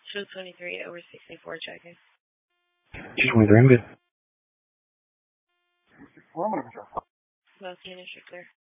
223 over 64 checking. 223, I'm good. Most units are clear.